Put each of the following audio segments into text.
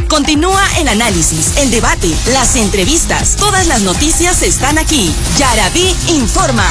Continúa el análisis, el debate, las entrevistas. Todas las noticias están aquí. Yaraví informa.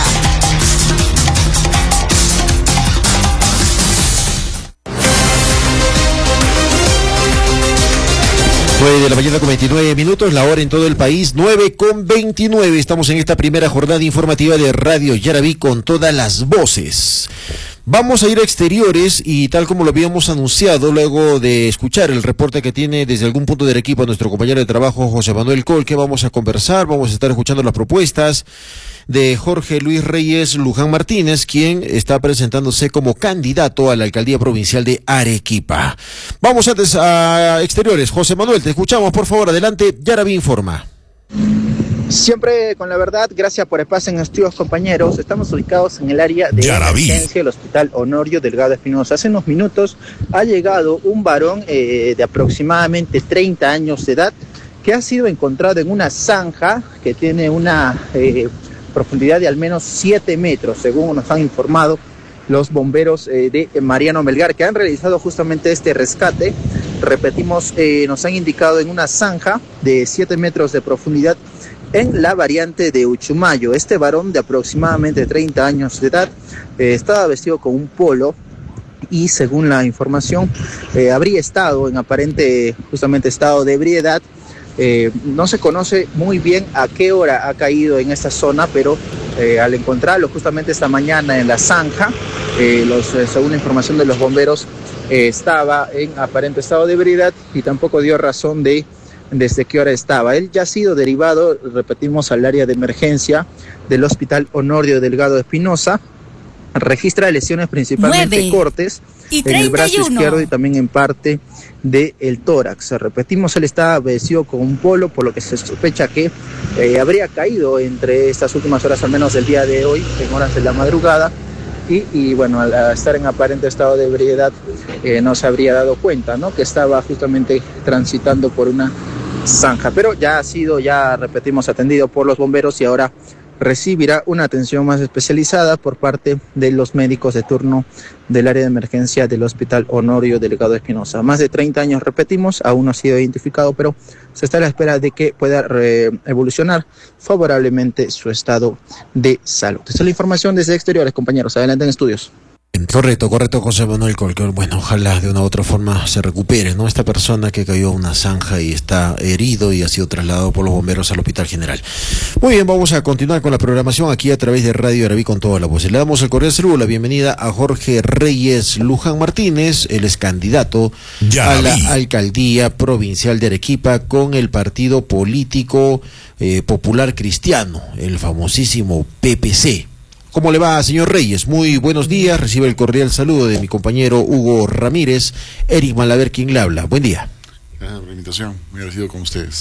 9 de la mañana con 29 minutos, la hora en todo el país, 9:29. Estamos en esta primera jornada informativa de Radio Yaraví con todas las voces. Vamos a ir a exteriores y tal como lo habíamos anunciado, luego de escuchar el reporte que tiene desde algún punto del equipo nuestro compañero de trabajo José Manuel Colque, vamos a conversar, vamos a estar escuchando las propuestas de Jorge Luis Reyes Luján Martínez, quien está presentándose como candidato a la alcaldía provincial de Arequipa. Vamos antes a exteriores. José Manuel, te escuchamos, por favor, adelante, Yaraví informa. Siempre con la verdad, gracias por el pase en estudios, compañeros. Estamos ubicados en el área de emergencia del Hospital Honorio Delgado Espinosa. Hace unos minutos ha llegado un varón de aproximadamente 30 años de edad que ha sido encontrado en una zanja que tiene una profundidad de al menos 7 metros, según nos han informado los bomberos de Mariano Melgar, que han realizado justamente este rescate. Repetimos, nos han indicado en una zanja de 7 metros de profundidad en la variante de Uchumayo. Este varón de aproximadamente 30 años de edad estaba vestido con un polo y, según la información, habría estado en aparente justamente estado de ebriedad. No se conoce muy bien a qué hora ha caído en esta zona, pero al encontrarlo justamente esta mañana en la zanja, según la información de los bomberos, estaba en aparente estado de ebriedad y tampoco dio razón de desde qué hora estaba. Él ya ha sido derivado, repetimos, al área de emergencia del Hospital Honorio Delgado Espinosa. Registra lesiones principalmente cortes en el brazo izquierdo y también en parte del tórax. Repetimos, él está vestido con un polo, por lo que se sospecha que habría caído entre estas últimas horas, al menos del día de hoy, en horas de la madrugada. Y bueno, al estar en aparente estado de ebriedad, no se habría dado cuenta, ¿no?, que estaba justamente transitando por una zanja. Pero ya ha sido, repetimos, atendido por los bomberos y ahora recibirá una atención más especializada por parte de los médicos de turno del área de emergencia del Hospital Honorio Delgado Espinosa. Más de 30 años, repetimos, aún no ha sido identificado, pero se está a la espera de que pueda evolucionar favorablemente su estado de salud. Esta es la información desde exteriores, compañeros. Adelante en estudios. Correcto, José Manuel Colque. Bueno, ojalá de una u otra forma se recupere, ¿no?, esta persona que cayó a una zanja y está herido y ha sido trasladado por los bomberos al Hospital General. Muy bien, vamos a continuar con la programación aquí a través de Radio Yaraví con toda la voz. Le damos el cordial saludo, la bienvenida a Jorge Reyes Luján Martínez. Él es candidato a la alcaldía provincial de Arequipa con el partido político Popular Cristiano, el famosísimo PPC. ¿Cómo le va, señor Reyes? Muy buenos días. Recibe el cordial saludo de mi compañero Hugo Ramírez, Eric Malaver, quien le habla. Buen día. Gracias por la invitación. Muy agradecido con ustedes.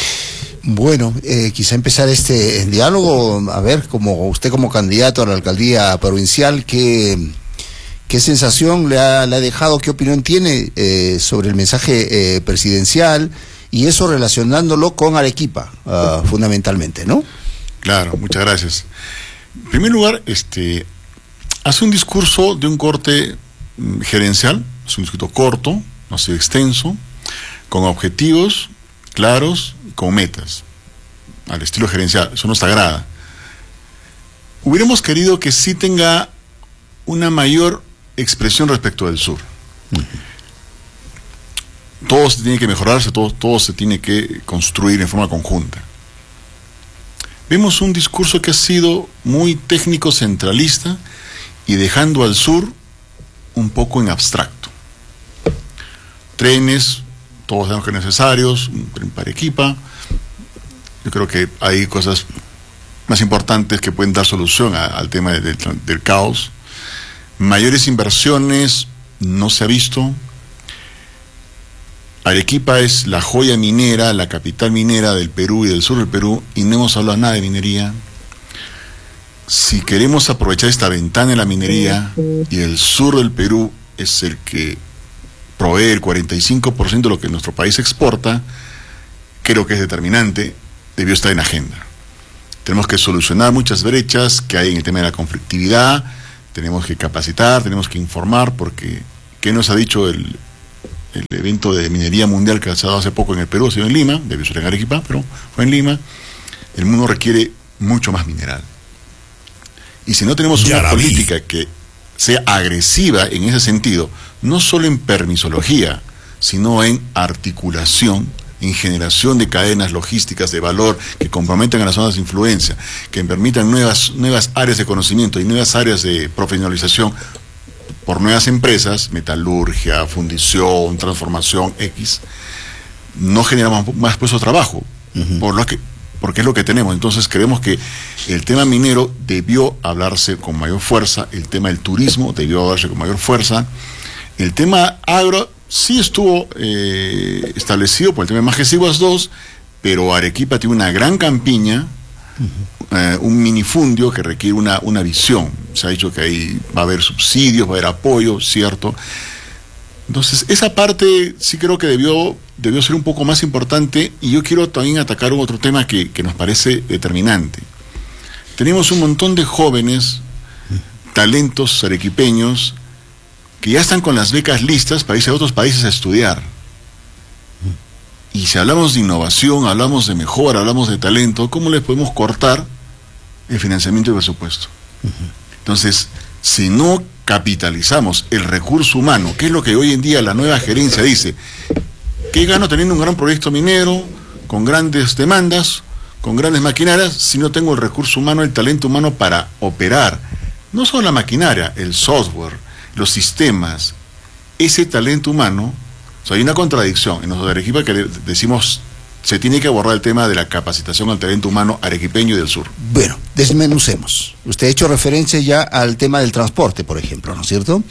Bueno, quizá empezar este diálogo, a ver, como usted como candidato a la alcaldía provincial, ¿qué sensación le ha dejado, qué opinión tiene sobre el mensaje presidencial y eso relacionándolo con Arequipa, fundamentalmente, ¿no? Claro, muchas gracias. En primer lugar, hace un discurso de un corte gerencial, es un discurso corto, no ha sido extenso, con objetivos claros y con metas, al estilo gerencial. Eso nos agrada. Hubiéramos querido que sí tenga una mayor expresión respecto del sur. Todo se tiene que mejorarse, todo se tiene que construir en forma conjunta. Vemos un discurso que ha sido muy técnico, centralista y dejando al sur un poco en abstracto. Trenes, todos sabemos que necesarios, un tren para Arequipa. Yo creo que hay cosas más importantes que pueden dar solución al tema del caos. Mayores inversiones no se ha visto. Arequipa es la joya minera, la capital minera del Perú y del sur del Perú, y no hemos hablado nada de minería. Si queremos aprovechar esta ventana de la minería, y el sur del Perú es el que provee el 45% de lo que nuestro país exporta, creo que es determinante, debió estar en agenda. Tenemos que solucionar muchas brechas que hay en el tema de la conflictividad, tenemos que capacitar, tenemos que informar, porque ¿qué nos ha dicho el el evento de minería mundial que se ha dado hace poco en el Perú, ha sido en Lima, debió ser en Arequipa, pero fue en Lima. El mundo requiere mucho más mineral. Y si no tenemos una política que sea agresiva en ese sentido, no solo en permisología, sino en articulación, en generación de cadenas logísticas de valor que comprometan a las zonas de influencia, que permitan nuevas áreas de conocimiento y nuevas áreas de profesionalización por nuevas empresas, metalurgia, fundición, transformación, X, no generamos más puestos de trabajo, porque es lo que tenemos. Entonces creemos que el tema minero debió hablarse con mayor fuerza, el tema del turismo debió hablarse con mayor fuerza, el tema agro sí estuvo establecido por el tema de Majesiguas 2, pero Arequipa tiene una gran campiña, un minifundio que requiere una visión. Se ha dicho que ahí va a haber subsidios, va a haber apoyo, ¿cierto? Entonces, esa parte sí creo que debió ser un poco más importante, y yo quiero también atacar otro tema que nos parece determinante. Tenemos un montón de jóvenes, talentos arequipeños, que ya están con las becas listas para irse a otros países a estudiar. Y si hablamos de innovación, hablamos de mejora, hablamos de talento, ¿cómo les podemos cortar el financiamiento y presupuesto? Entonces, si no capitalizamos el recurso humano, que es lo que hoy en día la nueva gerencia dice, ¿qué gano teniendo un gran proyecto minero, con grandes demandas, con grandes maquinarias, si no tengo el recurso humano, el talento humano para operar? No solo la maquinaria, el software, los sistemas, ese talento humano. O sea, hay una contradicción en nosotros de Arequipa que decimos se tiene que abordar el tema de la capacitación al talento humano arequipeño y del sur. Bueno, desmenucemos. Usted ha hecho referencia ya al tema del transporte, por ejemplo, ¿no es cierto?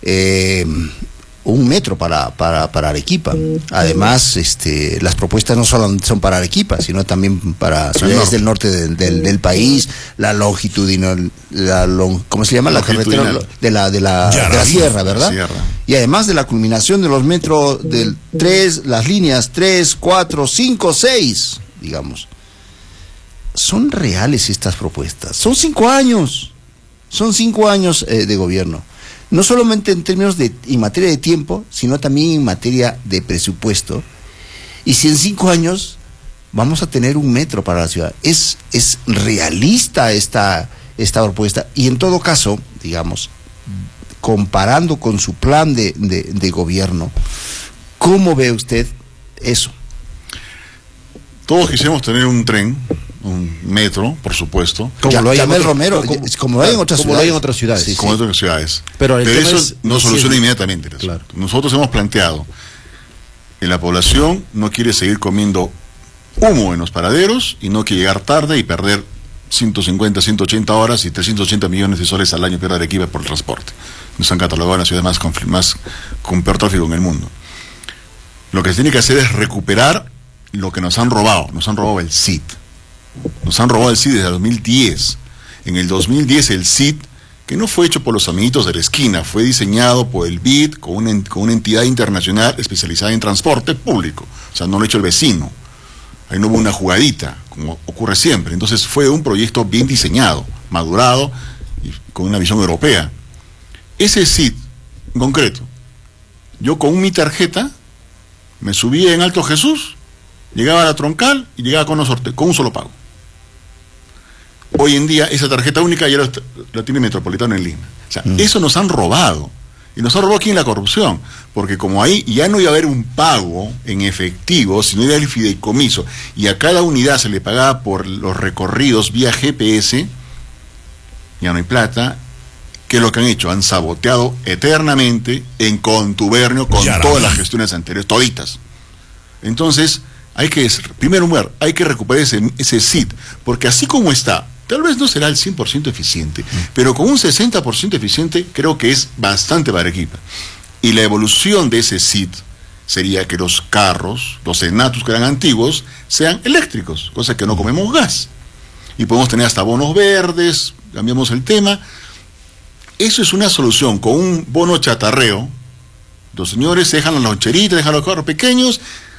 Un metro para Arequipa. Además, las propuestas no solo son para Arequipa, sino también para ciudades del norte del país, la longitudinal, ¿cómo se llama? La carretera de la sierra, ¿verdad? Sierra. Y además de la culminación de los metros del 3, las líneas 3, 4, 5, 6, digamos. ¿Son reales estas propuestas? Son 5 años. Son 5 años de gobierno. No solamente en términos en materia de tiempo, sino también en materia de presupuesto. Y si en 5 años vamos a tener un metro para la ciudad, ¿es realista esta propuesta? Y en todo caso, digamos, comparando con su plan de gobierno, ¿cómo ve usted eso? Todos quisiéramos tener un tren, un metro, por supuesto. Como lo hay en Romero, como lo hay en otras ciudades. Sí, como en otras ciudades. Pero eso no soluciona inmediatamente. Claro. Nosotros hemos planteado que la población no quiere seguir comiendo humo en los paraderos y no quiere llegar tarde y perder 150, 180 horas y 380 millones de soles al año pierde Arequipa por el transporte. Nos han catalogado en la ciudad más con peor tráfico en el mundo. Lo que se tiene que hacer es recuperar lo que nos han robado. Nos han robado el CID. Nos han robado el CID desde el 2010. En el 2010 el CID, que no fue hecho por los amiguitos de la esquina, fue diseñado por el BID con una entidad internacional especializada en transporte público. O sea, no lo ha hecho el vecino. Ahí no hubo una jugadita, como ocurre siempre. Entonces fue un proyecto bien diseñado, madurado y con una visión europea. Ese CID, en concreto, yo con mi tarjeta me subía en Alto Jesús, llegaba a la Troncal y llegaba con un solo pago. Hoy en día esa tarjeta única ya la tiene Metropolitano en Lima. O sea, eso nos han robado. Y nos han robado aquí en la corrupción. Porque como ahí ya no iba a haber un pago en efectivo, sino iba a haber el fideicomiso, y a cada unidad se le pagaba por los recorridos vía GPS, ya no hay plata. ¿Qué es lo que han hecho? Han saboteado eternamente en contubernio con todas las gestiones anteriores, toditas. Entonces, hay que recuperar ese CID, porque así como está, tal vez no será el 100% eficiente, pero con un 60% eficiente creo que es bastante para Arequipa. Y la evolución de ese CID sería que los carros, los Enatus que eran antiguos, sean eléctricos, cosa que no comemos gas. Y podemos tener hasta bonos verdes, cambiamos el tema. Eso es una solución, con un bono chatarreo. Los señores se dejan las loncheritas, dejan los carros pequeños,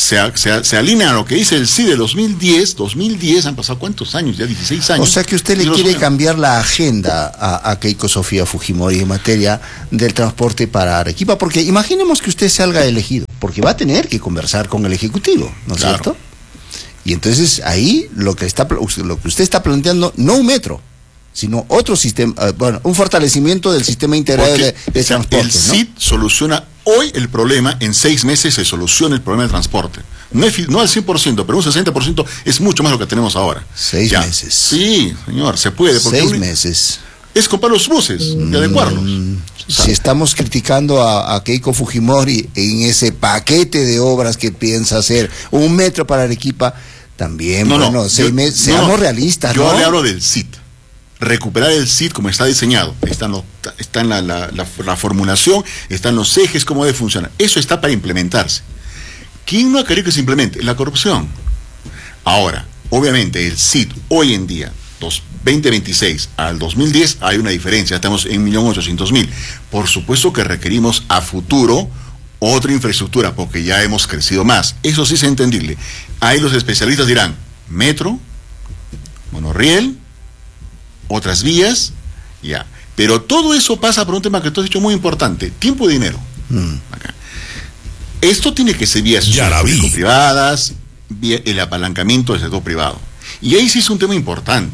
se alinea a lo que dice el CID de 2010, han pasado ¿cuántos años? Ya 16 años. O sea que usted le quiere cambiar la agenda a Keiko Sofía Fujimori en materia del transporte para Arequipa, porque imaginemos que usted salga elegido, porque va a tener que conversar con el Ejecutivo, ¿no es cierto? Y entonces ahí lo que usted está planteando, no un metro, sino otro sistema, un fortalecimiento del sistema integrado de transporte. El CID soluciona hoy el problema, en 6 meses se soluciona el problema de transporte. No al 100%, pero un 60% es mucho más lo que tenemos ahora. 6 meses. Sí, señor, se puede. 6 meses. Es comprar los buses y adecuarlos. Si estamos criticando a Keiko Fujimori en ese paquete de obras que piensa hacer, un metro para Arequipa, también, 6 meses, seamos realistas. Yo le hablo del CID. Recuperar el CID como está diseñado. Está en la formulación, están los ejes, cómo debe funcionar. Eso está para implementarse. ¿Quién no ha querido que se implemente? La corrupción. Ahora, obviamente, el CID hoy en día, 2026 al 2010, hay una diferencia. Estamos en 1.800.000. Por supuesto que requerimos a futuro otra infraestructura, porque ya hemos crecido más. Eso sí es entendible. Ahí los especialistas dirán, metro, monorriel, otras vías, ya. Pero todo eso pasa por un tema que tú has dicho muy importante, tiempo y dinero. Acá. Esto tiene que ser vías público-privadas, el apalancamiento del sector privado. Y ahí sí es un tema importante.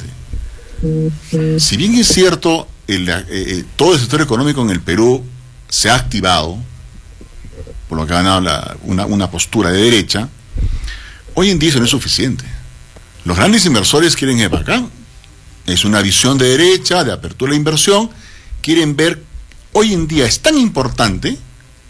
Si bien es cierto, todo el sector económico en el Perú se ha activado, por lo que ha ganado una postura de derecha, hoy en día eso no es suficiente. Los grandes inversores quieren ir para acá. Es una visión de derecha, de apertura a la inversión. Quieren ver, hoy en día es tan importante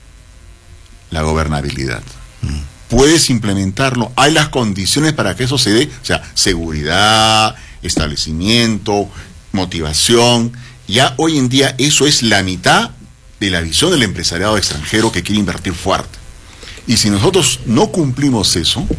la gobernabilidad. Puedes implementarlo, hay las condiciones para que eso se dé, o sea, seguridad, establecimiento, motivación. Ya hoy en día eso es la mitad de la visión del empresariado extranjero que quiere invertir fuerte. Y si nosotros no cumplimos eso,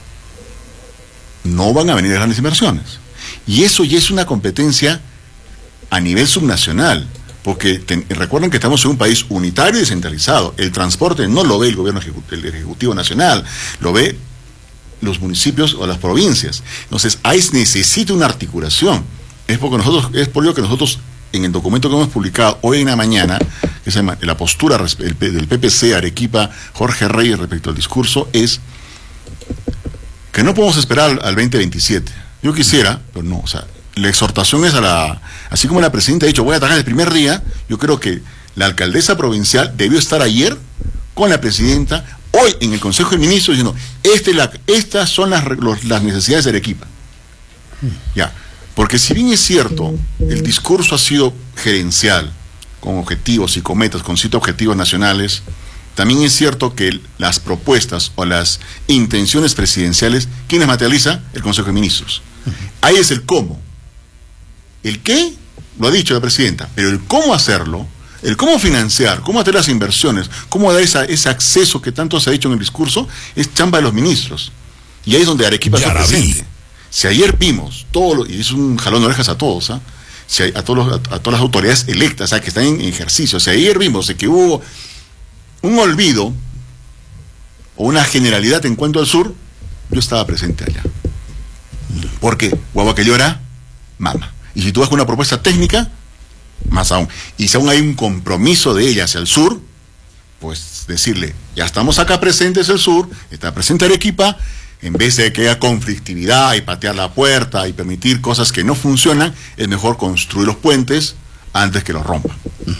no van a venir grandes inversiones. Y eso ya es una competencia a nivel subnacional, porque recuerden que estamos en un país unitario y descentralizado. El transporte no lo ve el gobierno el Ejecutivo Nacional, lo ve los municipios o las provincias. Entonces, ahí necesita una articulación. Es por ello que nosotros, en el documento que hemos publicado hoy en la mañana, que se llama la postura del PPC Arequipa, Jorge Reyes, respecto al discurso, es que no podemos esperar al 2027. Yo quisiera, pero no, o sea, la exhortación es así como la presidenta ha dicho, voy a atacar el primer día, yo creo que la alcaldesa provincial debió estar ayer con la presidenta, hoy en el Consejo de Ministros, diciendo, estas son las necesidades de Arequipa. Ya, porque si bien es cierto, el discurso ha sido gerencial, con objetivos y con metas, con 7 objetivos nacionales, también es cierto que las propuestas o las intenciones presidenciales, ¿quién las materializa? El Consejo de Ministros. Ahí es el cómo. El qué, lo ha dicho la presidenta, pero el cómo hacerlo, el cómo financiar, cómo hacer las inversiones, cómo dar ese acceso que tanto se ha dicho en el discurso, es chamba de los ministros. Y ahí es donde Arequipa está presente. Si ayer vimos y es un jalón de orejas a todos, a todas las autoridades electas, que están en ejercicio, si ayer vimos de que hubo un olvido o una generalidad en cuanto al sur, yo estaba presente allá. Porque guagua que llora, mama. Y si tú vas con una propuesta técnica, más aún. Y si aún hay un compromiso de ella hacia el sur, pues decirle, ya estamos acá presentes el sur, está presente Arequipa, en vez de que haya conflictividad y patear la puerta y permitir cosas que no funcionan, es mejor construir los puentes antes que los rompan.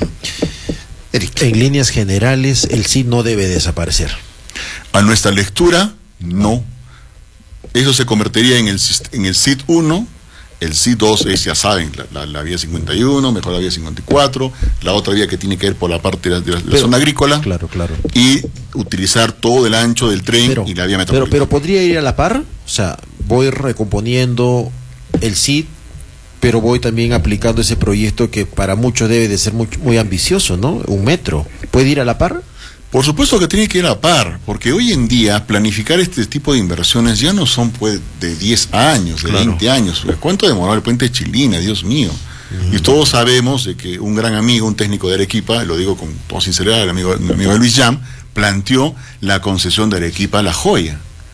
En líneas generales, el CID no debe desaparecer. A nuestra lectura, no. Eso se convertiría en el CID 1, el CID 2 es, ya saben, la vía 51, mejor la vía 54, la otra vía que tiene que ir por la parte de la zona agrícola. Claro. Y utilizar todo el ancho del tren y la vía metropolitana. Pero podría ir a la par, o sea, voy recomponiendo el CID, pero voy también aplicando ese proyecto que para muchos debe de ser muy ambicioso, ¿no? Un metro. ¿Puede ir a la par? Por supuesto que tiene que ir a la par, porque hoy en día planificar este tipo de inversiones ya no son pues de 10 años, de 20 años. ¿Cuánto demoró el puente Chilina? Dios mío. Y todos sabemos de que un gran amigo, un técnico de Arequipa, lo digo con toda sinceridad, el amigo de Luis Yam, planteó la concesión de Arequipa a La Joya.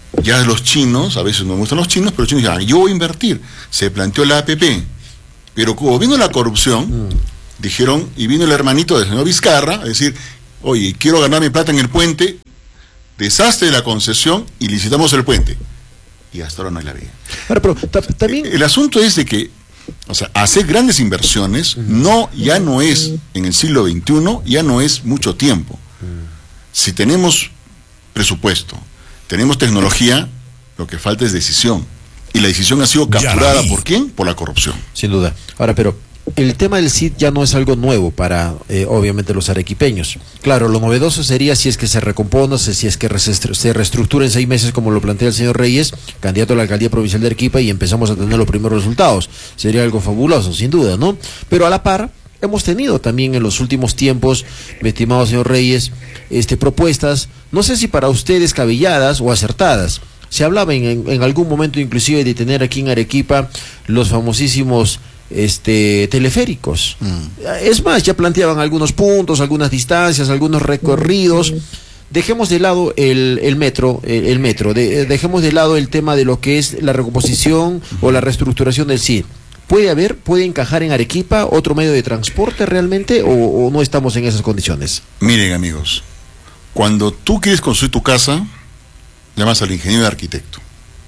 Ya los chinos, a veces no me gustan los chinos, pero los chinos dijeron, yo voy a invertir. Se planteó la APP. Pero como vino la corrupción, dijeron, y vino el hermanito del señor Vizcarra, a decir, oye, quiero ganar mi plata en el puente, desastre de la concesión y licitamos el puente. Y hasta ahora no hay la vía. Pero también... El asunto es de que, o sea, hacer grandes inversiones ya no es, en el siglo XXI, ya no es mucho tiempo. Si tenemos presupuesto, tenemos tecnología, lo que falta es decisión. Y la decisión ha sido capturada, ¿por quién? Por la corrupción. Sin duda. Ahora, pero el tema del CID ya no es algo nuevo para, obviamente, los arequipeños. Claro, lo novedoso sería si es que se recompone, si es que se reestructura en 6 meses, como lo plantea el señor Reyes, candidato a la alcaldía provincial de Arequipa, y empezamos a tener los primeros resultados. Sería algo fabuloso, sin duda, ¿no? Pero a la par, hemos tenido también en los últimos tiempos, mi estimado señor Reyes, propuestas, no sé si para ustedes cabelladas o acertadas. Se hablaba en algún momento inclusive de tener aquí en Arequipa los famosísimos teleféricos. Es más, ya planteaban algunos puntos, algunas distancias, algunos recorridos. Dejemos de lado el metro, dejemos de lado el tema de lo que es la recomposición o la reestructuración del CID. ¿Puede encajar en Arequipa otro medio de transporte realmente o no estamos en esas condiciones? Miren, amigos, cuando tú quieres construir tu casa, llamas al ingeniero de arquitecto.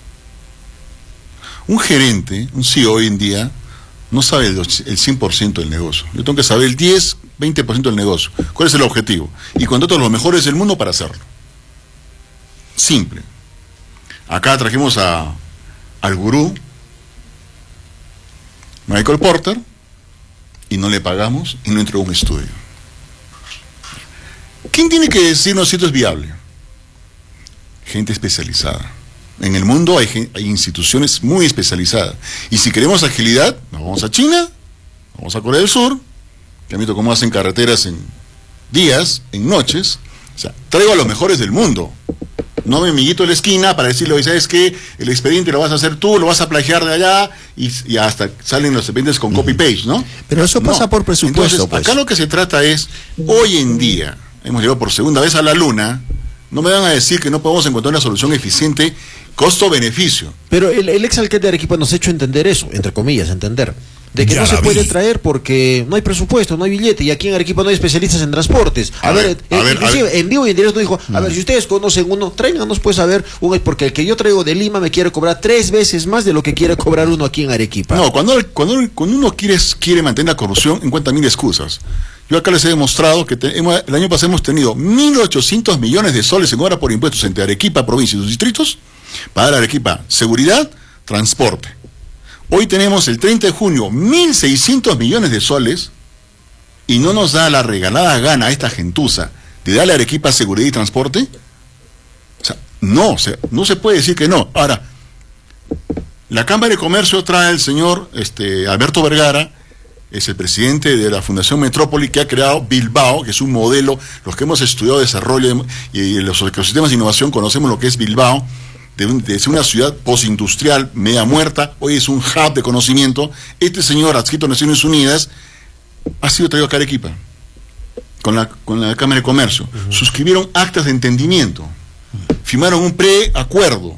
Un gerente, un CEO hoy en día, no sabe el 100% del negocio. Yo tengo que saber el 10, 20% del negocio. ¿Cuál es el objetivo? Y contrato a los mejores del mundo para hacerlo. Simple. Acá trajimos al gurú, Michael Porter, y no le pagamos y no entregó un estudio. ¿Quién tiene que decirnos si esto es viable? Gente especializada. En el mundo hay instituciones muy especializadas. Y si queremos agilidad, nos vamos a China, vamos a Corea del Sur, que han visto cómo hacen carreteras en días, en noches. O sea, traigo a los mejores del mundo. No mi amiguito de la esquina para decirle, oye, ¿sabes qué? El expediente lo vas a hacer tú, lo vas a plagiar de allá, y hasta salen los expedientes con copy-paste, ¿no? Pero eso pasa por presupuesto. Entonces, pues. Acá lo que se trata es, hoy en día, hemos llegado por segunda vez a la luna. No me van a decir que no podemos encontrar una solución eficiente, costo-beneficio. Pero el exalcalde de Arequipa nos ha hecho entender eso, entre comillas, entender, de que no se puede traer porque no hay presupuesto, no hay billete, y aquí en Arequipa no hay especialistas en transportes. Inclusive en vivo y en directo dijo, a ver, si ustedes conocen uno, tráiganos pues a ver, porque el que yo traigo de Lima me quiere cobrar 3 veces más de lo que quiere cobrar uno aquí en Arequipa. No, cuando uno quiere mantener la corrupción, encuentra 1000 excusas. Yo acá les he demostrado que el año pasado hemos tenido 1.800 millones de soles en obra por impuestos entre Arequipa, provincia y sus distritos, para Arequipa, seguridad, transporte. Hoy tenemos el 30 de junio 1.600 millones de soles y no nos da la regalada gana a esta gentuza de darle a Arequipa seguridad y transporte. O sea, no se puede decir que no. Ahora, la Cámara de Comercio trae al señor Alberto Vergara, es el presidente de la Fundación Metrópoli, que ha creado Bilbao, que es un modelo. Los que hemos estudiado desarrollo y los ecosistemas de innovación conocemos lo que es Bilbao, de ser una ciudad postindustrial, media muerta, hoy es un hub de conocimiento. Este señor, adscrito a Naciones Unidas, ha sido traído acá a Arequipa, con la Cámara de Comercio. Suscribieron actas de entendimiento, firmaron un preacuerdo.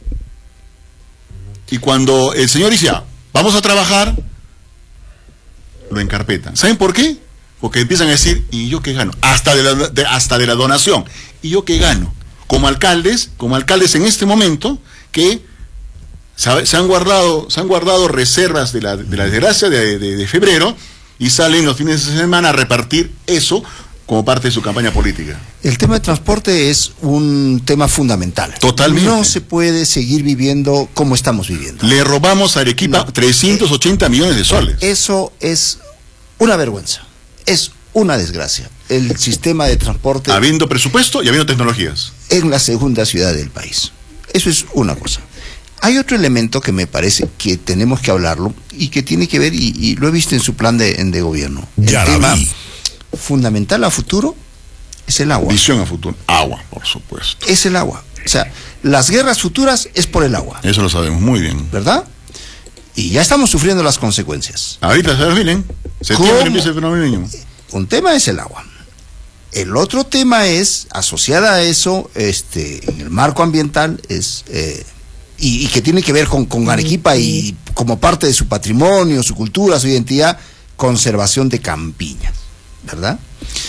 Y cuando el señor dice, vamos a trabajar, lo encarpetan. ¿Saben por qué? Porque empiezan a decir, ¿y yo qué gano? Hasta de la donación. ¿Y yo qué gano? Como alcaldes en este momento, que se han guardado reservas de la desgracia de febrero, y salen los fines de semana a repartir eso como parte de su campaña política. El tema de transporte es un tema fundamental. Totalmente. No se puede seguir viviendo como estamos viviendo. Le robamos a Arequipa 380 millones de soles. Eso es una vergüenza, es una desgracia. El sistema de transporte... Habiendo presupuesto y habiendo tecnologías. En la segunda ciudad del país. Eso es una cosa. Hay otro elemento que me parece que tenemos que hablarlo y que tiene que ver, y lo he visto en su plan de gobierno. El tema fundamental a futuro es el agua. Visión a futuro. Agua, por supuesto. Es el agua. O sea, las guerras futuras es por el agua. Eso lo sabemos muy bien. ¿Verdad? Y ya estamos sufriendo las consecuencias. Ahorita se miren. Septiembre empieza el fenómeno. Un tema es el agua. El otro tema es, asociada a eso, en el marco ambiental, y que tiene que ver con Arequipa y como parte de su patrimonio, su cultura, su identidad, conservación de campiñas, ¿verdad?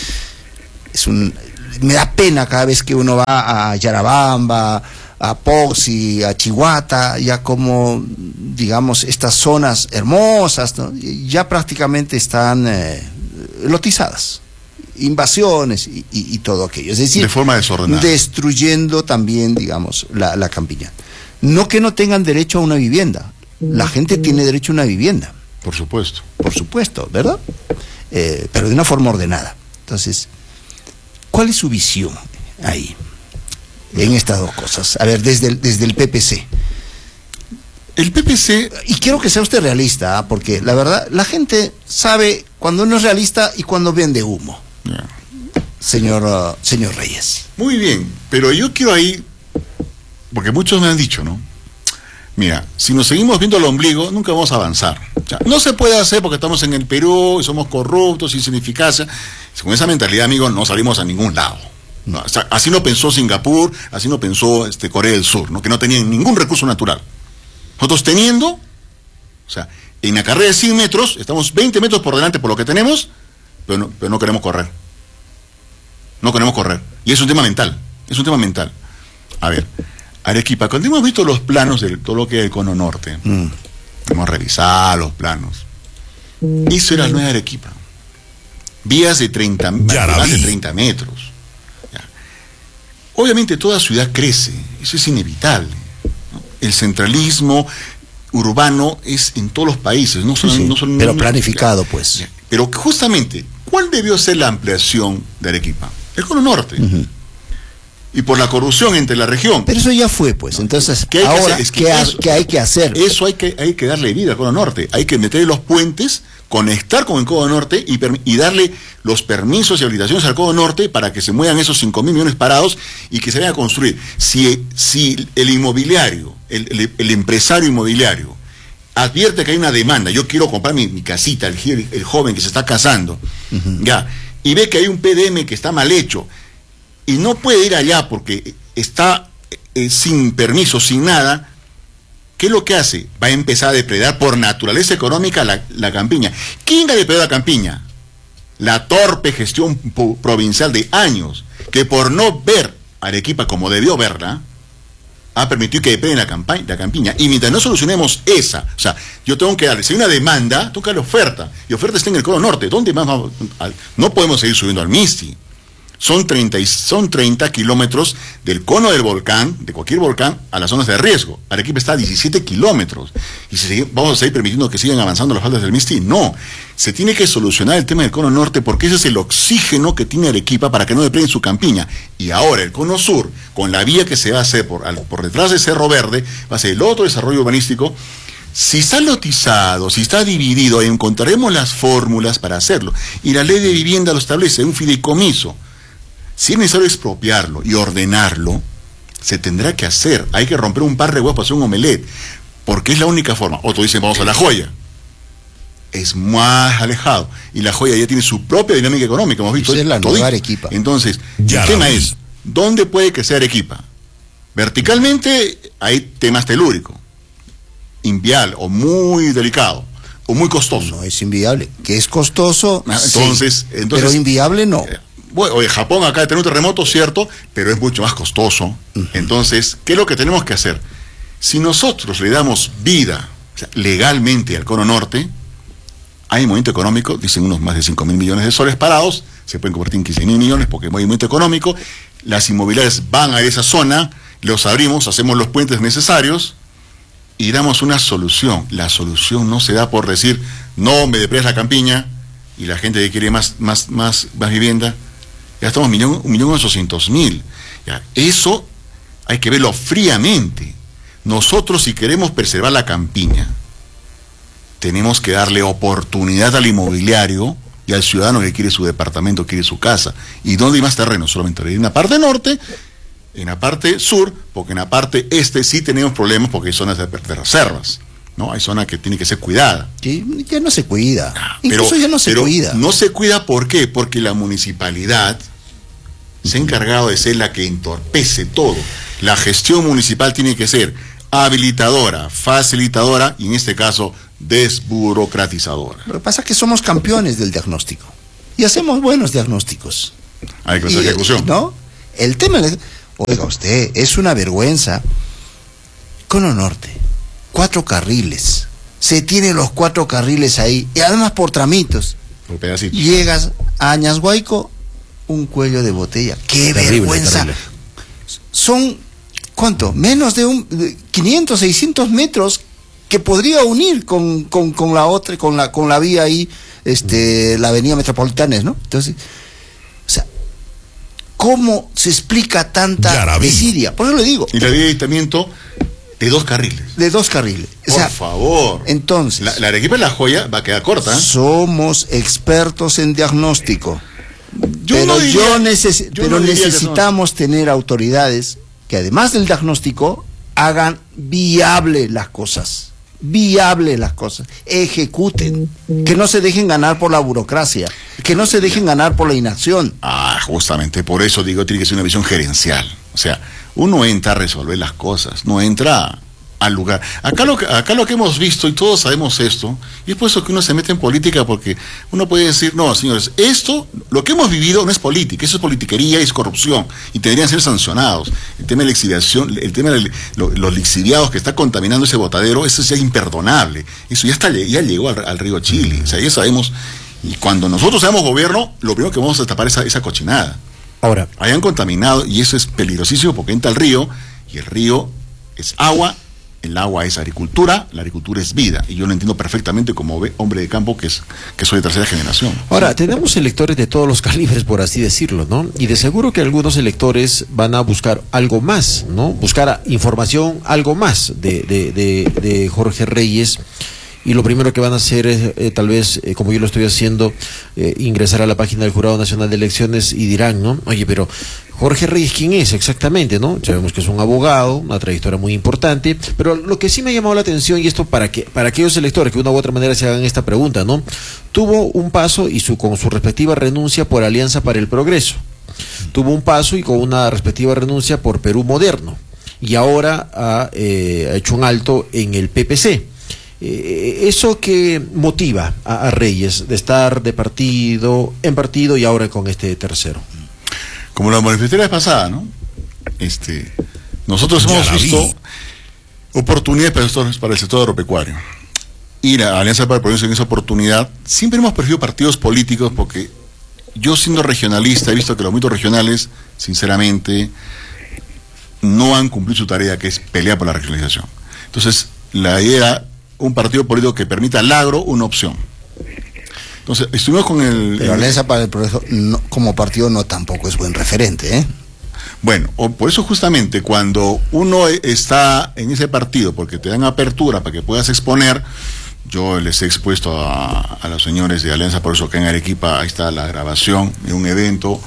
Me da pena cada vez que uno va a Yarabamba, a Poxi, a Chihuata, ya como, digamos, estas zonas hermosas, ¿no? Ya prácticamente están lotizadas, invasiones y todo aquello, es decir, de forma desordenada, destruyendo también, digamos, la campiña. No que no tengan derecho a una vivienda, la gente tiene derecho a una vivienda. Por supuesto, ¿verdad? Pero de una forma ordenada. Entonces, ¿cuál es su visión ahí en estas dos cosas? A ver, desde el PPC. El PPC... Y quiero que sea usted realista, porque la verdad, la gente sabe cuando uno es realista y cuando vende humo. Yeah. Señor Reyes. Muy bien, pero yo quiero ahí, porque muchos me han dicho, ¿no? Mira, si nos seguimos viendo el ombligo, nunca vamos a avanzar. O sea, no se puede hacer porque estamos en el Perú y somos corruptos y sin eficacia. Con esa mentalidad, amigos, no salimos a ningún lado. No, o sea, así no pensó Singapur, así no pensó Corea del Sur, ¿no? Que no tenían ningún recurso natural. Nosotros teniendo, o sea, en la carrera de 100 metros, estamos 20 metros por delante por lo que tenemos, pero no queremos correr. No queremos correr. Y es un tema mental. A ver, Arequipa, cuando hemos visto los planos de todo lo que es el cono norte, hemos revisado los planos. Eso era la nueva Arequipa. Vías de 30 metros. Ya. Obviamente toda ciudad crece, eso es inevitable, ¿no? El centralismo urbano es en todos los países, no son pero planificado, pues. Ya. Pero justamente, ¿cuál debió ser la ampliación de Arequipa? El cono norte. Y por la corrupción entre la región. Pero eso ya fue, pues. Entonces, ¿qué hay ahora, que hacer? ¿qué hay que hacer? Eso hay que darle vida al cono norte. Hay que meter los puentes, conectar con el cono norte y darle los permisos y habilitaciones al cono norte para que se muevan esos 5.000 millones parados y que se vayan a construir. Si el inmobiliario, el empresario inmobiliario, advierte que hay una demanda, yo quiero comprar mi casita, el joven que se está casando, ya, y ve que hay un PDM que está mal hecho, y no puede ir allá porque está sin permiso, sin nada, ¿qué es lo que hace? Va a empezar a depredar por naturaleza económica la campiña. ¿Quién va a depredar la campiña? La torpe gestión provincial de años, que por no ver Arequipa como debió verla, ha permitido que depreden la campiña. Y mientras no solucionemos esa, o sea, yo tengo que darle, si hay una demanda, tengo que darle oferta, y oferta está en el cono norte. ¿Dónde más vamos? No podemos seguir subiendo al Misti. Son 30 kilómetros del cono del volcán, de cualquier volcán, a las zonas de riesgo. Arequipa está a 17 kilómetros. Y si vamos a seguir permitiendo que sigan avanzando las faldas del Misti, no. Se tiene que solucionar el tema del cono norte porque ese es el oxígeno que tiene Arequipa para que no depreden su campiña. Y ahora el cono sur, con la vía que se va a hacer por detrás de Cerro Verde, va a ser el otro desarrollo urbanístico. Si está lotizado, si está dividido, encontraremos las fórmulas para hacerlo. Y la ley de vivienda lo establece, un fideicomiso. Si es necesario expropiarlo y ordenarlo, se tendrá que hacer. Hay que romper un par de huevos para hacer un omelette, porque es la única forma. Otro dice, vamos a La Joya. Es más alejado. Y La Joya ya tiene su propia dinámica económica, hemos visto. Es la nueva Arequipa. Entonces, el tema es, ¿dónde puede crecer Arequipa? Verticalmente hay temas telúricos, inviable o muy delicado, o muy costoso. No es inviable, que es costoso, entonces, pero inviable no. Bueno, oye, Japón acaba de tener un terremoto, cierto, pero es mucho más costoso. Entonces, ¿qué es lo que tenemos que hacer? Si nosotros le damos vida, o sea, legalmente al cono norte, hay movimiento económico, dicen unos más de 5.000 millones de soles parados, se pueden convertir en 15.000 millones porque hay movimiento económico, las inmobiliarias van a esa zona, los abrimos, hacemos los puentes necesarios y damos una solución. La solución no se da por decir, no me depredas la campiña y la gente que quiere más vivienda. Ya estamos 1.800.000. Eso hay que verlo fríamente. Nosotros, si queremos preservar la campiña, tenemos que darle oportunidad al inmobiliario y al ciudadano que quiere su departamento, quiere su casa. ¿Y dónde hay más terreno? Solamente en la parte norte, en la parte sur, porque en la parte este sí tenemos problemas porque hay zonas de reservas, ¿no? Hay zonas que tienen que ser cuidadas. Sí, ya no se cuida. Incluso ya no se cuida. No se cuida, ¿por qué? Porque la municipalidad se ha encargado de ser la que entorpece todo. La gestión municipal tiene que ser habilitadora, facilitadora y en este caso desburocratizadora. Lo que pasa es que somos campeones del diagnóstico y hacemos buenos diagnósticos. Hay que hacer ejecución. ¿No? El tema es, oiga usted, es una vergüenza. Cono Norte, 4 carriles. Se tienen los 4 carriles ahí y además por tramitos. Por pedacitos. Llegas a Añashuayco, un cuello de botella. ¡Qué terrible, vergüenza! Terrible. Son, ¿cuánto? Menos de 500, 600 metros que podría unir con la otra, con la vía ahí, la avenida Metropolitana, ¿no? Entonces, o sea, ¿cómo se explica tanta desidia? Por eso le digo. Y la vía de ayuntamiento de 2 carriles. De 2 carriles. Por favor. Entonces, la Arequipa de La Joya va a quedar corta. Somos expertos en diagnóstico. Pero necesitamos tener autoridades que además del diagnóstico hagan viable las cosas, ejecuten, que no se dejen ganar por la burocracia, que no se dejen ganar por la inacción. Justamente por eso digo, tiene que ser una visión gerencial. O sea, uno entra a resolver las cosas, no entra al lugar. Acá lo que hemos visto, y todos sabemos esto, y es por eso que uno se mete en política, porque uno puede decir, no, señores, esto, lo que hemos vivido no es política, eso es politiquería y es corrupción, y deberían ser sancionados. El tema de la lixiviación, el tema de los lixiviados que está contaminando ese botadero, eso ya es imperdonable. Eso ya llegó al río Chile, o sea, ya sabemos, y cuando nosotros seamos gobierno, lo primero que vamos a destapar es esa cochinada. Ahora, hayan contaminado, y eso es peligrosísimo porque entra al río, y el río es agua, el agua es agricultura, la agricultura es vida, y yo lo entiendo perfectamente como hombre de campo que soy de tercera generación. Ahora, tenemos electores de todos los calibres, por así decirlo, ¿no? Y de seguro que algunos electores van a buscar algo más, ¿no? Buscar información, algo más de Jorge Reyes. Y lo primero que van a hacer es, tal vez, como yo lo estoy haciendo, ingresar a la página del Jurado Nacional de Elecciones y dirán, ¿no? Oye, pero Jorge Reyes, ¿quién es exactamente, no? Sabemos que es un abogado, una trayectoria muy importante, pero lo que sí me ha llamado la atención, y esto para aquellos electores que de una u otra manera se hagan esta pregunta, ¿no? Tuvo un paso y con su respectiva renuncia por Alianza para el Progreso. Tuvo un paso y con una respectiva renuncia por Perú Moderno. Y ahora ha hecho un alto en el PPC. ¿Eso que motiva a Reyes de estar de partido en partido y ahora con este tercero? Como la manifesté la vez pasada, ¿no? Nosotros hemos visto oportunidades para el sector agropecuario. Y la Alianza para el Progreso en esa oportunidad, siempre hemos preferido partidos políticos porque yo, siendo regionalista, he visto que los movimientos regionales, sinceramente, no han cumplido su tarea, que es pelear por la regionalización. Entonces, la idea era un partido político que permita al agro una opción. Entonces, estuvimos con Pero Alianza para el Progreso, no, como partido, no tampoco es buen referente, ¿eh? Bueno, por eso justamente cuando uno está en ese partido, porque te dan apertura para que puedas exponer, yo les he expuesto a los señores de Alianza por eso que en Arequipa, ahí está la grabación de un evento,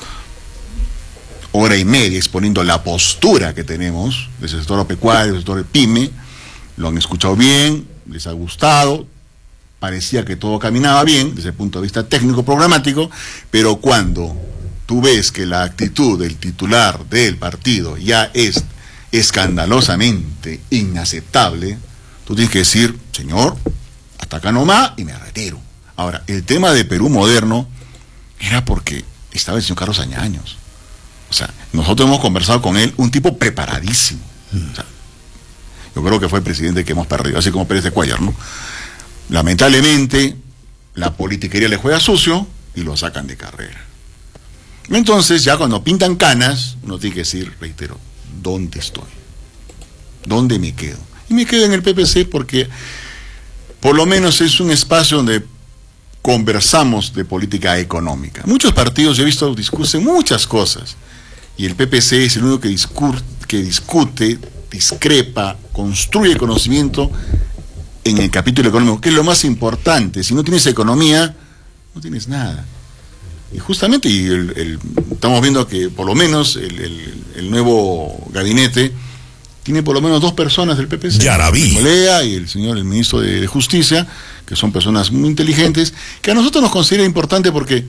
1:30 exponiendo la postura que tenemos del sector agropecuario, del sector PYME. Lo han escuchado bien, les ha gustado, parecía que todo caminaba bien desde el punto de vista técnico programático, pero cuando tú ves que la actitud del titular del partido ya es escandalosamente inaceptable, tú tienes que decir, señor, hasta acá nomás y me retiro. Ahora, el tema de Perú Moderno era porque estaba el señor Carlos Añaños. O sea, nosotros hemos conversado con él, un tipo preparadísimo. O sea, yo creo que fue el presidente que hemos perdido, así como Pérez de Cuellar, ¿no? Lamentablemente, la politiquería le juega sucio y lo sacan de carrera. Entonces, ya cuando pintan canas, uno tiene que decir, reitero, ¿dónde estoy? ¿Dónde me quedo? Y me quedo en el PPC porque, por lo menos, es un espacio donde conversamos de política económica. Muchos partidos, yo he visto, discuten muchas cosas, y el PPC es el único que discute, discrepa, construye conocimiento en el capítulo económico, que es lo más importante. Si no tienes economía, no tienes nada. Y justamente estamos viendo que por lo menos el nuevo gabinete tiene por lo menos 2 personas del PPC, Molea y el ministro de Justicia, que son personas muy inteligentes, que a nosotros nos considera importante porque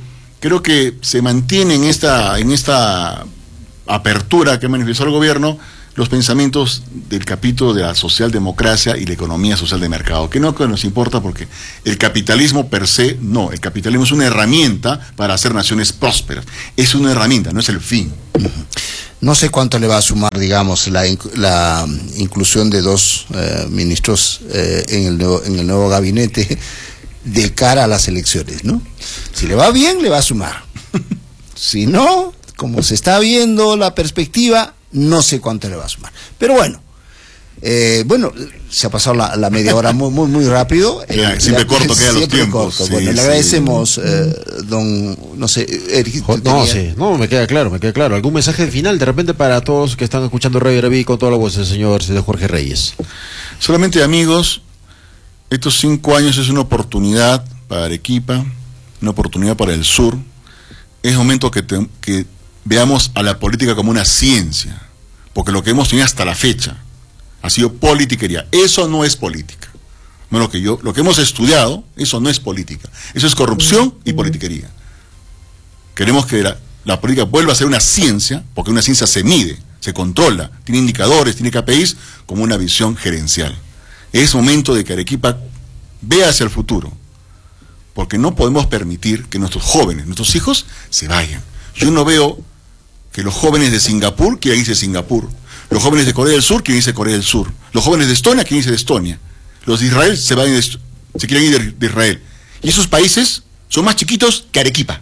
creo que se mantiene en esta apertura que manifestó el gobierno los pensamientos del capítulo de la socialdemocracia y la economía social de mercado, que no nos importa porque el capitalismo per se, no, el capitalismo es una herramienta para hacer naciones prósperas, es una herramienta, no es el fin. No sé cuánto le va a sumar, digamos, la inclusión de dos ministros en el nuevo gabinete de cara a las elecciones, ¿no? Si le va bien, le va a sumar. Si no, como se está viendo la perspectiva, no sé cuánto le va a sumar. Pero bueno, se ha pasado la media hora muy rápido. Siempre corto quedan los tiempos. Sí, bueno, le agradecemos, don, no sé, Eric. No, me queda claro. ¿Algún mensaje final de repente para todos que están escuchando Radio Yaraví con toda la voz del señor Jorge Reyes? Solamente, amigos, estos 5 años es una oportunidad para Arequipa, una oportunidad para el sur. Es momento que veamos a la política como una ciencia, porque lo que hemos tenido hasta la fecha ha sido politiquería. Eso no es política. Bueno, lo que hemos estudiado, eso no es política. Eso es corrupción y politiquería. Queremos que la política vuelva a ser una ciencia, porque una ciencia se mide, se controla, tiene indicadores, tiene KPIs, como una visión gerencial. Es momento de que Arequipa vea hacia el futuro, porque no podemos permitir que nuestros jóvenes, nuestros hijos, se vayan. Yo no veo que los jóvenes de Singapur quieran irse a Singapur, los jóvenes de Corea del Sur quieren irse a Corea del Sur, los jóvenes de Estonia quieren irse de Estonia, los de Israel se quieren ir de Israel. Y esos países son más chiquitos que Arequipa.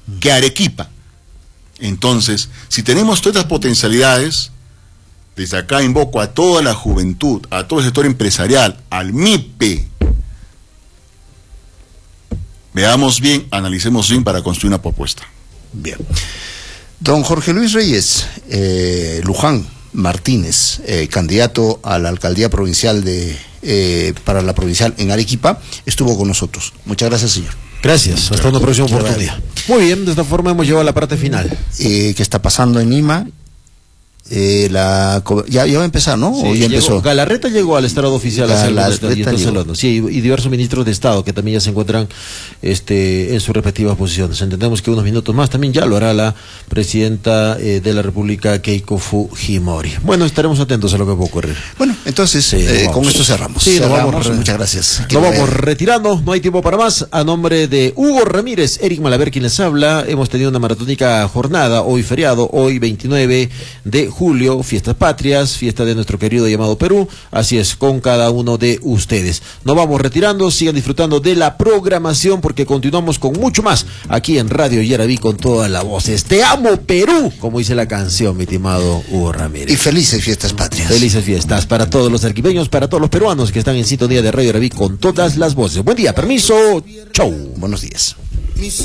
Entonces, si tenemos todas estas potencialidades, desde acá invoco a toda la juventud, a todo el sector empresarial, al MIPE. Veamos bien, analicemos bien para construir una propuesta. Bien. Don Jorge Luis Reyes, Luján Martínez, candidato a la alcaldía provincial para la provincial en Arequipa, estuvo con nosotros. Muchas gracias, señor. Gracias, hasta una próxima oportunidad. Muy bien, de esta forma hemos llegado a la parte final. ¿Qué está pasando en Lima? Ya va a empezar, ¿no? Sí, ¿O ya empezó? Galarreta llegó al estrado oficial y diversos ministros de Estado que también ya se encuentran en sus respectivas posiciones. Entendemos que unos minutos más también ya lo hará la presidenta de la República, Keiko Fujimori. Bueno, estaremos atentos a lo que va a ocurrir. Bueno, entonces con esto cerramos. Sí, muchas gracias. Nos vamos retirando, no hay tiempo para más. A nombre de Hugo Ramírez, Eric Malaver quien les habla, hemos tenido una maratónica jornada, hoy feriado, hoy 29 de julio, fiestas patrias, fiesta de nuestro querido llamado Perú, así es, con cada uno de ustedes. Nos vamos retirando, sigan disfrutando de la programación porque continuamos con mucho más aquí en Radio Yaraví con todas las voces. Te amo Perú, como dice la canción, mi estimado Hugo Ramírez. Y felices fiestas patrias. Felices fiestas para todos los arequipeños, para todos los peruanos que están en sintonía de Radio Yaraví con todas las voces. Buen día, permiso, chau. Buenos días.